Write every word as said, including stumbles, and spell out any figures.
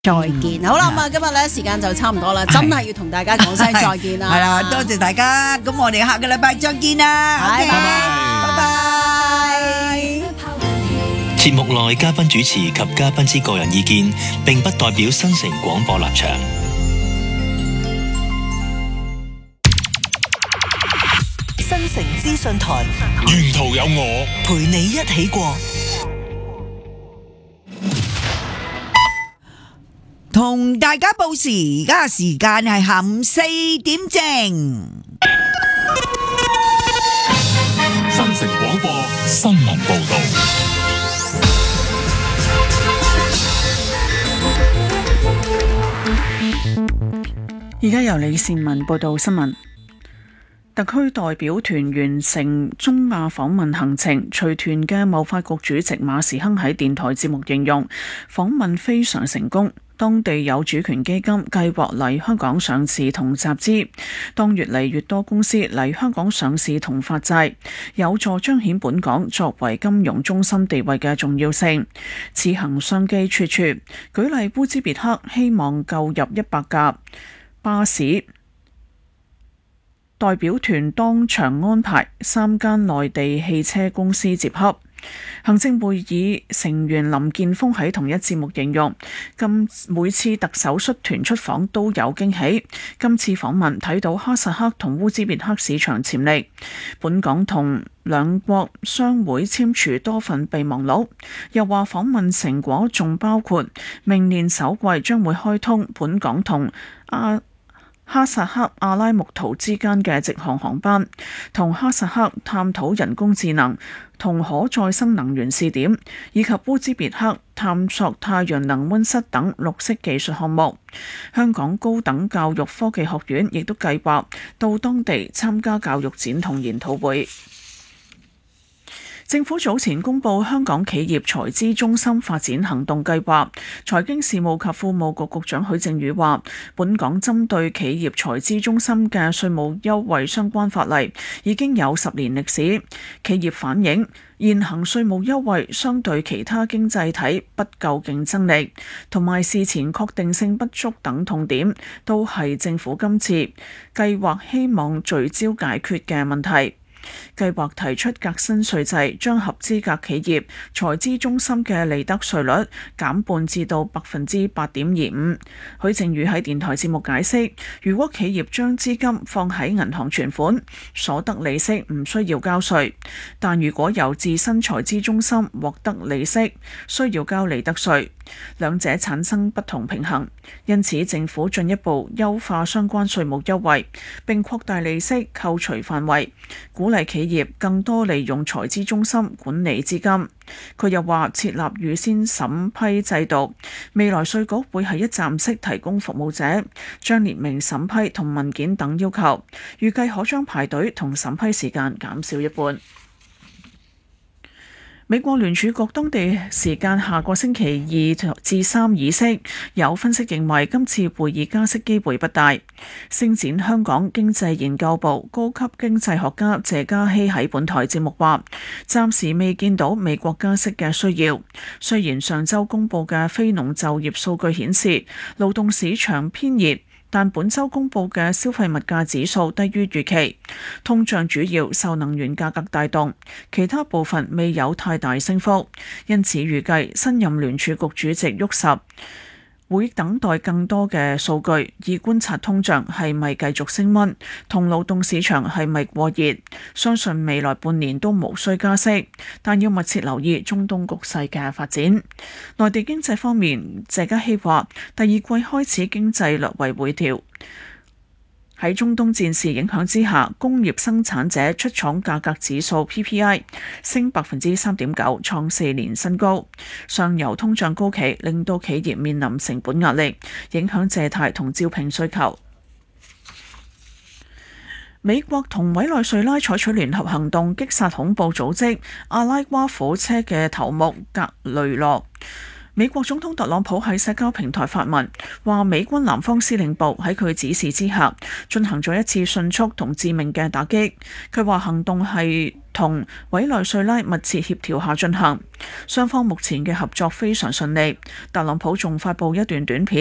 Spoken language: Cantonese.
再見。好啦，咁啊，今日咧時間就差唔多啦，真係要同大家講聲再見啦。 係啦，多謝大家，咁我哋下個禮拜再見啦。 拜拜 OK，拜拜。 節目內嘉賓主持及嘉賓之個人意見，並不代表新城廣播立場。 新城資訊台， 沿途有我陪你一起過。 同大家報時，而家時間係下午四點正。 新城廣播新聞報道。 而家由李善文報道新聞。特區代表團完成中亞訪問行程，隨團嘅貿發局主席馬時亨喺電台節目形容訪問非常成功。當地有主權基金計劃嚟香港上市同集資，當越嚟越多公司嚟香港上市同發債，有助彰顯本港作為金融中心地位嘅重要性。此行商機處處，舉例烏茲別克希望購入一百架巴士。代表團當場安排三間內地汽車公司接洽。行政會議成員林健鋒喺同一節目形容，今每次特首率團出訪都有驚喜。今次訪問睇到哈薩克同烏茲別克市場潛力，本港同兩國商會簽署多份備忘錄。又話訪問成果仲包括明年首季將會開通本港同阿哈薩克阿拉木圖之間嘅直航航班，同哈薩克探討人工智能同可再生能源試點，以及烏茲別克探索太陽能溫室等綠色技術項目。香港高等教育科技學院亦都計劃到當地參加教育展同研討會。政府早前公布香港企業財資中心發展行動計劃，財經事務及庫務局局長許正宇話，本港針對企業財資中心嘅稅務優惠相關法例已經有十年歷史，企業反映現行稅務優惠相對其他經濟體不夠競爭力，同埋事前確定性不足等痛點，都係政府今次計劃希望聚焦解決嘅問題。計劃提出革新稅制，將合資格企業財資中心嘅利得稅率減半至到百分之八點二五。許正宇喺電台節目解釋，如果企業將資金放喺銀行存款，所得利息唔需要交稅；但如果由自身財資中心獲得利息，需要交利得稅，兩者產生不同平衡。因此，政府進一步優化相關稅務優惠，並擴大利息扣除範圍，鼓勵企業更多利用財資中心管理資金。佢又話設立預先審批制度，未來稅局會係一站式提供服務者，將列明審批同文件等要求，預計可將排隊同審批時間減少一半。美國聯儲局當地時間下個星期二至三議息，有分析認為今次會議加息機會不大。星展香港經濟研究部高級經濟學家謝嘉熙喺本台節目話，暫時未見到美國加息嘅需要。雖然上週公佈嘅非農就業數據顯示勞動市場偏熱，但本週公佈嘅消費物價指數低於預期，通脹主要受能源價格帶動，其他部分未有太大升幅，因此預計新任聯儲局主席沃什會等待更多嘅數據，以觀察通脹係咪繼續升溫，同勞動市場係咪過熱。相信未來半年都無需加息，但要密切留意中東局勢嘅發展。內地經濟方面，謝嘉熙話，第二季開始經濟略為回調。喺中東戰事影響之下，工業生產者出廠價格指數 P P I 升百分之三點九，創四年新高。上游通脹高企，令到企業面臨成本壓力，影響借貸同招聘需求。美國同委內瑞拉採取聯合行動，擊殺恐怖組織阿拉瓜火車嘅頭目格雷諾。 美國總統特朗普喺社交平台發文，話美軍南方司令部喺佢指示之下進行咗一次迅速同致命嘅打擊。佢話行動係同委內瑞拉密切協調下進行，雙方目前嘅合作非常順利。特朗普仲發布一段短片，